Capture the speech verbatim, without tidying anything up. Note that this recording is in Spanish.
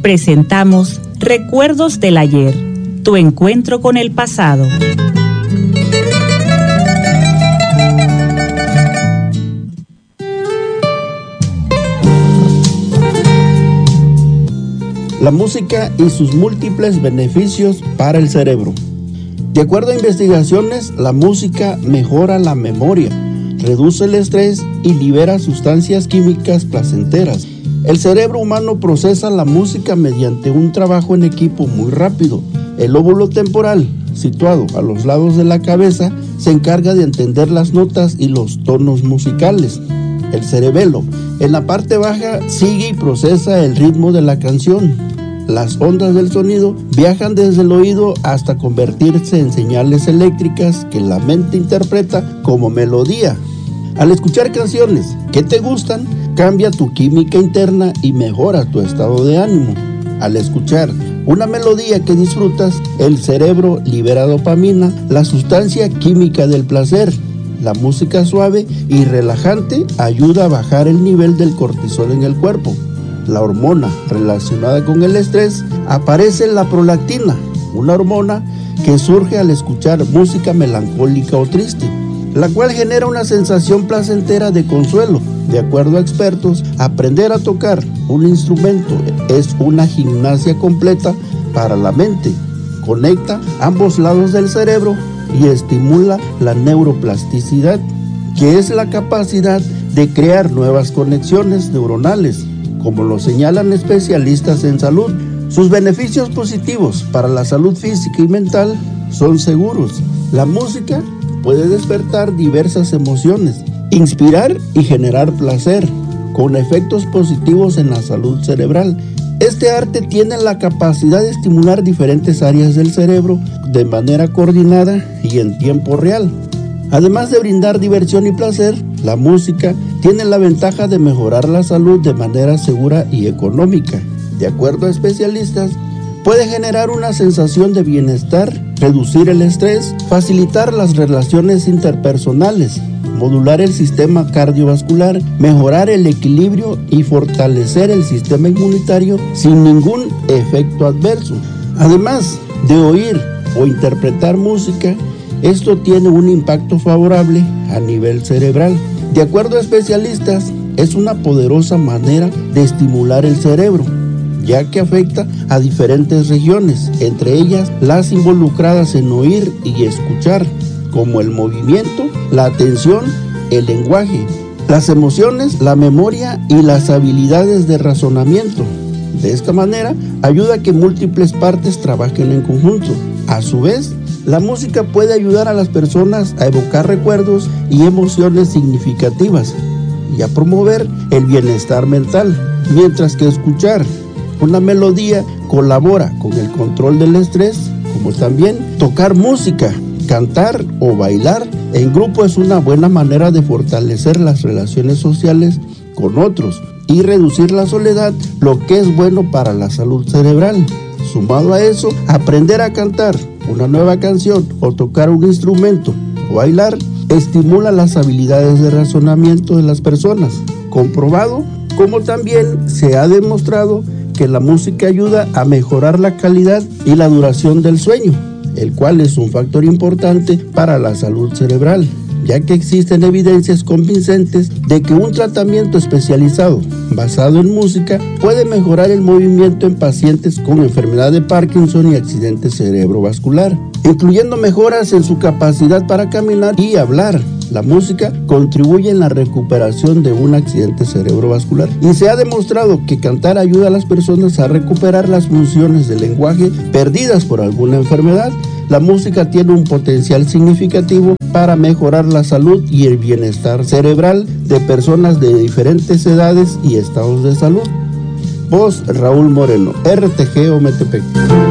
Presentamos Recuerdos del Ayer, tu encuentro con el pasado. La música y sus múltiples beneficios para el cerebro. De acuerdo a investigaciones, la música mejora la memoria, reduce el estrés y libera sustancias químicas placenteras. El cerebro humano procesa la música mediante un trabajo en equipo muy rápido. El lóbulo temporal, situado a los lados de la cabeza, se encarga de entender las notas y los tonos musicales. El cerebelo, en la parte baja, sigue y procesa el ritmo de la canción. Las ondas del sonido viajan desde el oído hasta convertirse en señales eléctricas que la mente interpreta como melodía. Al escuchar canciones que te gustan, cambia tu química interna y mejora tu estado de ánimo. Al escuchar una melodía que disfrutas, el cerebro libera dopamina, la sustancia química del placer. La música suave y relajante ayuda a bajar el nivel del cortisol en el cuerpo. La hormona relacionada con el estrés aparece en la prolactina, una hormona que surge al escuchar música melancólica o triste, la cual genera una sensación placentera de consuelo. De acuerdo a expertos, aprender a tocar un instrumento es una gimnasia completa para la mente. Conecta ambos lados del cerebro y estimula la neuroplasticidad, que es la capacidad de crear nuevas conexiones neuronales, como lo señalan especialistas en salud. Sus beneficios positivos para la salud física y mental son seguros. La música puede despertar diversas emociones, inspirar y generar placer, con efectos positivos en la salud cerebral. Este arte tiene la capacidad de estimular diferentes áreas del cerebro de manera coordinada y en tiempo real. Además de brindar diversión y placer, la música tiene la ventaja de mejorar la salud de manera segura y económica. De acuerdo a especialistas, puede generar una sensación de bienestar, reducir el estrés, facilitar las relaciones interpersonales, modular el sistema cardiovascular, mejorar el equilibrio y fortalecer el sistema inmunitario sin ningún efecto adverso. Además de oír o interpretar música, esto tiene un impacto favorable a nivel cerebral. De acuerdo a especialistas, es una poderosa manera de estimular el cerebro, ya que afecta a diferentes regiones, entre ellas las involucradas en oír y escuchar, como el movimiento, la atención, el lenguaje, las emociones, la memoria y las habilidades de razonamiento. De esta manera, ayuda a que múltiples partes trabajen en conjunto. A su vez, la música puede ayudar a las personas a evocar recuerdos y emociones significativas y a promover el bienestar mental, mientras que escuchar una melodía colabora con el control del estrés, como también tocar música, cantar o bailar en grupo es una buena manera de fortalecer las relaciones sociales con otros y reducir la soledad, lo que es bueno para la salud cerebral. Sumado a eso, aprender a cantar una nueva canción o tocar un instrumento o bailar estimula las habilidades de razonamiento de las personas, comprobado como también se ha demostrado que la música ayuda a mejorar la calidad y la duración del sueño, el cual es un factor importante para la salud cerebral, ya que existen evidencias convincentes de que un tratamiento especializado basado en música puede mejorar el movimiento en pacientes con enfermedad de Parkinson y accidente cerebrovascular, incluyendo mejoras en su capacidad para caminar y hablar. La música contribuye en la recuperación de un accidente cerebrovascular y se ha demostrado que cantar ayuda a las personas a recuperar las funciones del lenguaje perdidas por alguna enfermedad. La música tiene un potencial significativo para mejorar la salud y el bienestar cerebral de personas de diferentes edades y estados de salud. Voz Raúl Moreno, R T G Ometepec.